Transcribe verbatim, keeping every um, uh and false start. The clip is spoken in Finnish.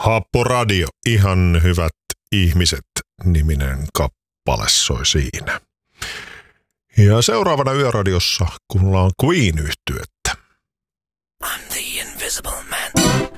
Happo Radio, ihan hyvät ihmiset, niminen kappale soi siinä. Ja seuraavana Yöradiossa kuunnellaan Queen-yhtyettä.